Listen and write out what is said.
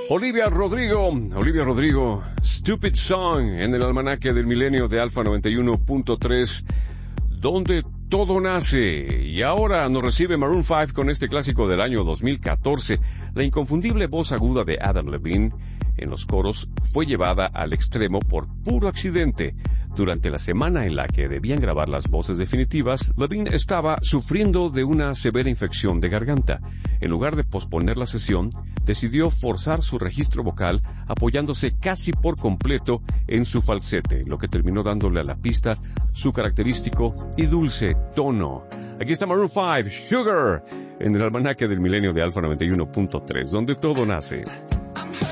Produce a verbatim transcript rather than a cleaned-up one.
Olivia Rodrigo, Olivia Rodrigo, Stupid Song, en el almanaque del milenio de Alfa noventa y uno punto tres, donde todo nace. Y ahora nos recibe Maroon cinco con este clásico del año dos mil catorce. La inconfundible voz aguda de Adam Levine en los coros fue llevada al extremo por puro accidente. Durante la semana en la que debían grabar las voces definitivas, Levine estaba sufriendo de una severa infección de garganta. En lugar de posponer la sesión, decidió forzar su registro vocal apoyándose casi por completo en su falsete, lo que terminó dándole a la pista su característico y dulce tono. Aquí está Maroon cinco, Sugar, en el almanaque del milenio de Alfa noventa y uno punto tres, donde todo nace.